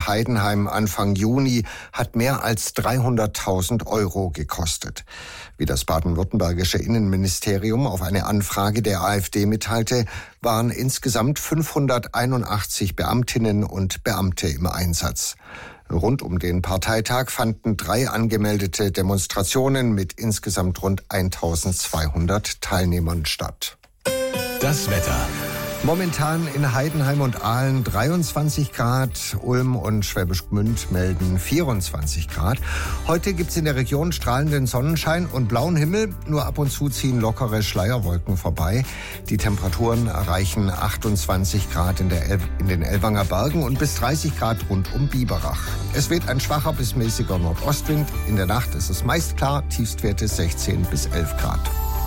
Heidenheim Anfang Juni hat mehr als 300.000 Euro gekostet. Wie das baden-württembergische Innenministerium auf eine Anfrage der AfD mitteilte, waren insgesamt 581 Beamtinnen und Beamte im Einsatz. Rund um den Parteitag fanden 3 angemeldete Demonstrationen mit insgesamt rund 1.200 Teilnehmern statt. Das Wetter. Momentan in Heidenheim und Aalen 23 Grad, Ulm und Schwäbisch Gmünd melden 24 Grad. Heute gibt's in der Region strahlenden Sonnenschein und blauen Himmel, nur ab und zu ziehen lockere Schleierwolken vorbei. Die Temperaturen erreichen 28 Grad in den Ellwanger Bergen und bis 30 Grad rund um Biberach. Es weht ein schwacher bis mäßiger Nordostwind. In der Nacht ist es meist klar, Tiefstwerte 16 bis 11 Grad.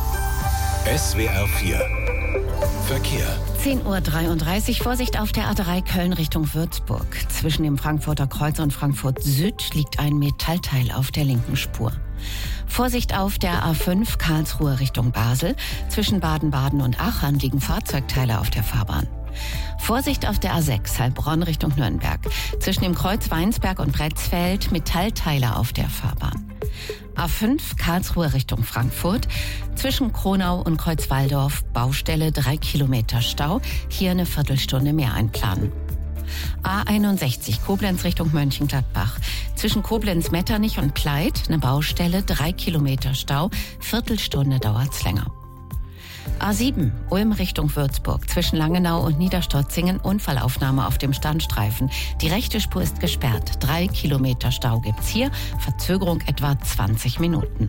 SWR 4 Verkehr. 10.33 Uhr, Vorsicht auf der A3 Köln Richtung Würzburg. Zwischen dem Frankfurter Kreuz und Frankfurt Süd liegt ein Metallteil auf der linken Spur. Vorsicht auf der A5 Karlsruhe Richtung Basel. Zwischen Baden-Baden und Aachen liegen Fahrzeugteile auf der Fahrbahn. Vorsicht auf der A6 Heilbronn Richtung Nürnberg. Zwischen dem Kreuz Weinsberg und Bretzfeld Metallteile auf der Fahrbahn. A5 Karlsruhe Richtung Frankfurt. Zwischen Kronau und Kreuzwaldorf Baustelle 3 Kilometer Stau. Hier eine Viertelstunde mehr einplanen. A61 Koblenz Richtung Mönchengladbach. Zwischen Koblenz-Metternich und Pleit eine Baustelle 3 Kilometer Stau. Viertelstunde dauert's länger. A7 Ulm Richtung Würzburg. Zwischen Langenau und Niederstotzingen Unfallaufnahme auf dem Standstreifen. Die rechte Spur ist gesperrt. 3 Kilometer Stau gibt's hier. Verzögerung etwa 20 Minuten.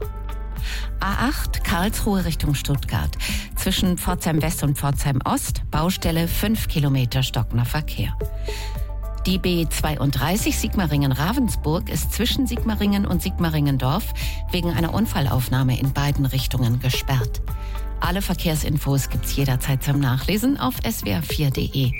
A8 Karlsruhe Richtung Stuttgart. Zwischen Pforzheim West und Pforzheim Ost Baustelle 5 Kilometer stockender Verkehr. Die B32 Sigmaringen-Ravensburg ist zwischen Sigmaringen und Sigmaringendorf wegen einer Unfallaufnahme in beiden Richtungen gesperrt. Alle Verkehrsinfos gibt's jederzeit zum Nachlesen auf swr4.de.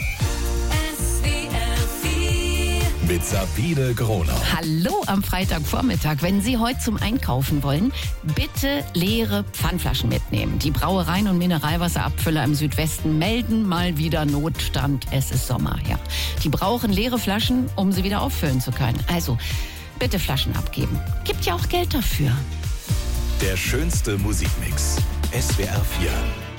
Mit Sabine Gronau. Hallo am Freitagvormittag. Wenn Sie heute zum Einkaufen wollen, bitte leere Pfandflaschen mitnehmen. Die Brauereien und Mineralwasserabfüller im Südwesten melden mal wieder Notstand. Es ist Sommer, ja. Die brauchen leere Flaschen, um sie wieder auffüllen zu können. Also bitte Flaschen abgeben. Gibt ja auch Geld dafür. Der schönste Musikmix. SWR 4.